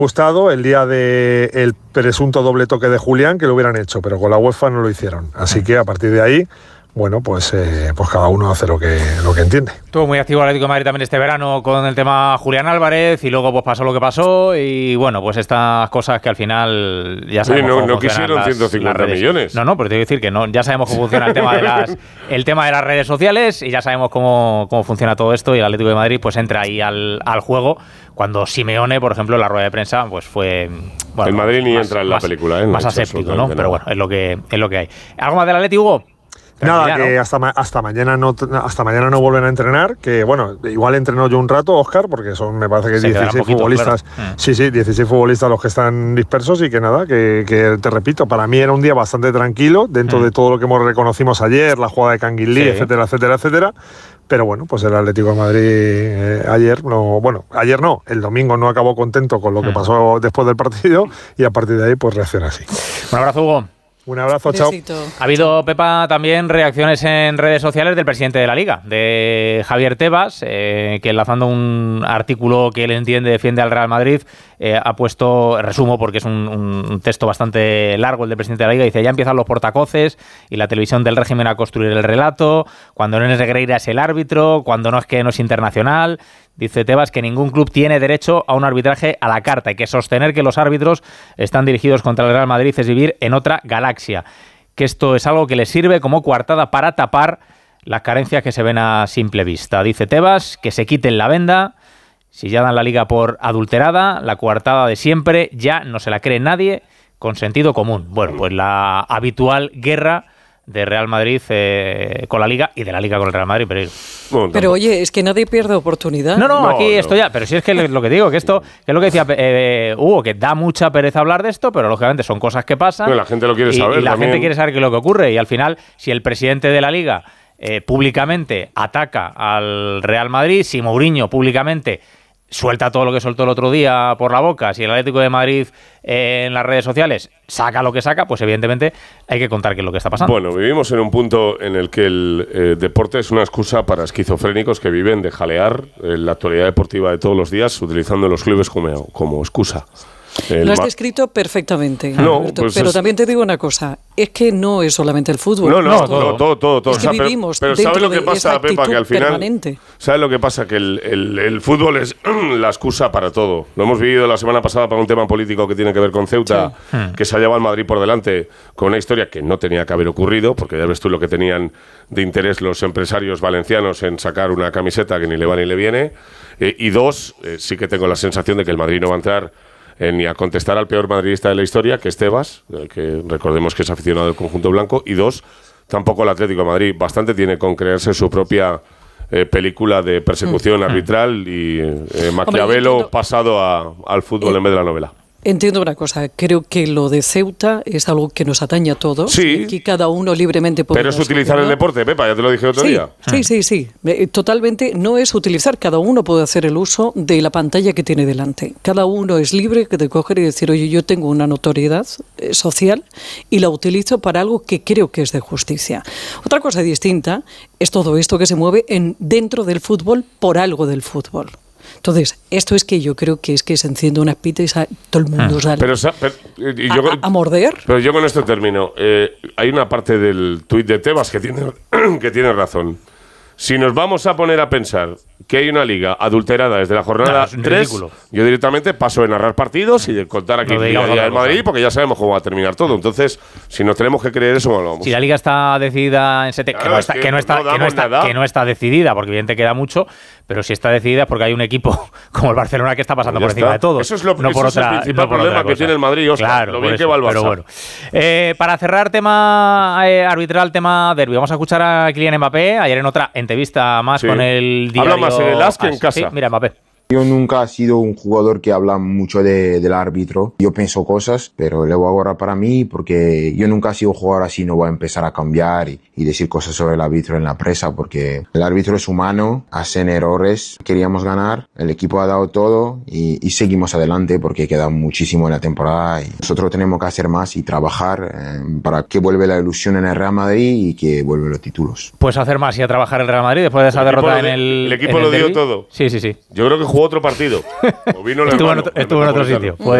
gustado el día del presunto doble toque de Julián, que lo hubieran hecho, pero con la UEFA no lo hicieron. Así que a partir de ahí, bueno, pues cada uno hace lo que entiende. Estuvo muy activo el Atlético de Madrid también este verano con el tema Julián Álvarez y luego pues pasó lo que pasó y bueno, pues estas cosas que al final ya sabemos cómo no quisieron 150 millones. No, pero te quiero decir que no, ya sabemos cómo funciona el tema de las redes sociales y ya sabemos cómo funciona todo esto y el Atlético de Madrid pues entra ahí al juego cuando Simeone, por ejemplo, en la rueda de prensa pues fue... Bueno, el Madrid ni entra en la película, más aséptico, ¿no? Pero bueno, es lo que hay. ¿Algo más del Atlético, Hugo? Nada, que hasta mañana no vuelven a entrenar, que bueno, igual entrenó yo un rato, Óscar, porque me parece que 16 futbolistas, claro. Sí, 16 futbolistas los que están dispersos y que nada, que te repito, para mí era un día bastante tranquilo, dentro de todo lo que reconocimos ayer, la jugada de Canguilí, etcétera, pero bueno, pues el Atlético de Madrid ayer no, el domingo no acabó contento con lo que pasó después del partido y a partir de ahí pues reacciona así. Un abrazo, Hugo. Un abrazo, chao. Ha habido, Pepa, también reacciones en redes sociales del presidente de la Liga, de Javier Tebas, que enlazando un artículo que él entiende defiende al Real Madrid, ha puesto, resumo porque es un texto bastante largo el del presidente de la Liga, dice: ya empiezan los portacoces y la televisión del régimen a construir el relato, cuando no es Negreira es el árbitro, cuando no es que no es internacional. Dice Tebas que ningún club tiene derecho a un arbitraje a la carta y que sostener que los árbitros están dirigidos contra el Real Madrid es vivir en otra galaxia. Que esto es algo que les sirve como coartada para tapar las carencias que se ven a simple vista. Dice Tebas que se quiten la venda. Si ya dan la Liga por adulterada, la coartada de siempre ya no se la cree nadie con sentido común. Bueno, pues la habitual guerra de Real Madrid con la Liga y de la Liga con el Real Madrid. Pero oye, es que nadie pierde oportunidad. No, aquí esto ya, pero si es que lo que digo, que esto, que es lo que decía Hugo, que da mucha pereza hablar de esto, pero lógicamente son cosas que pasan. Pero la gente lo quiere saber. Y la gente quiere saber qué es lo que ocurre. Y al final, si el presidente de la Liga públicamente ataca al Real Madrid, si Mourinho públicamente suelta todo lo que soltó el otro día por la boca, si el Atlético de Madrid en las redes sociales saca lo que saca, pues evidentemente hay que contar qué es lo que está pasando. Bueno, vivimos en un punto en el que el deporte es una excusa para esquizofrénicos que viven de jalear la actualidad deportiva de todos los días utilizando los clubes como excusa. Lo has descrito perfectamente, no, Alberto, pues pero también te digo una cosa, es que no es solamente el fútbol. No, todo. Es que vivimos pero dentro ¿sabes lo que de pasa, esa Pepa? Que al final, permanente. ¿sabes lo que pasa? Que el fútbol es la excusa para todo. Lo hemos vivido la semana pasada para un tema político que tiene que ver con Ceuta, que se ha llevado al Madrid por delante con una historia que no tenía que haber ocurrido, porque ya ves tú lo que tenían de interés los empresarios valencianos en sacar una camiseta que ni le va ni le viene. Y dos, sí que tengo la sensación de que el Madrid no va a entrar ni a contestar al peor madridista de la historia, que es Tebas, que recordemos que es aficionado del conjunto blanco, y dos, tampoco el Atlético de Madrid. Bastante tiene con creerse su propia película de persecución arbitral y Maquiavelo pasado al fútbol en vez de la novela. Entiendo una cosa, creo que lo de Ceuta es algo que nos atañe a todos, sí, que cada uno libremente puede... Pero es utilizar el deporte, Pepa, ya te lo dije otro día. Sí, totalmente, no es utilizar, cada uno puede hacer el uso de la pantalla que tiene delante. Cada uno es libre de coger y decir, oye, yo tengo una notoriedad social y la utilizo para algo que creo que es de justicia. Otra cosa distinta es todo esto que se mueve dentro del fútbol por algo del fútbol. Entonces, esto es que yo creo que se enciende una pita y todo el mundo sale a morder. Pero yo con esto termino. Hay una parte del tuit de Tebas que tiene razón. Si nos vamos a poner a pensar que hay una liga adulterada desde la jornada 3, yo directamente paso de narrar partidos y de contar aquí la Liga del Madrid, porque ya sabemos cómo va a terminar todo. Entonces, si nos tenemos que creer eso, vamos. Si la liga está decidida en que no está decidida, porque evidentemente queda mucho, pero si está decidida es porque hay un equipo como el Barcelona que está pasando por encima de todo. Eso es el principal problema que tiene el Madrid, Óscar. Claro, lo bien que va el Barça. Pero bueno. Para cerrar tema arbitral, tema derbi, vamos a escuchar a Kylian Mbappé ayer en otra entrevista más con el diario. Habla más en el AS que en casa. Sí, mira, Mbappé. Yo nunca he sido un jugador que habla mucho del árbitro. Yo pienso cosas, pero le voy a guardar para mí porque yo nunca he sido un jugador así, no voy a empezar a cambiar y decir cosas sobre el árbitro en la prensa porque el árbitro es humano, hacen errores. Queríamos ganar, el equipo ha dado todo y seguimos adelante porque queda muchísimo en la temporada y nosotros tenemos que hacer más y trabajar para que vuelva la ilusión en el Real Madrid y que vuelvan los títulos. Pues hacer más y a trabajar el Real Madrid después de esa derrota en el... El equipo lo dio todo. Sí. Yo creo que jugó jugó otro partido. O vino el estuvo en otro sitio.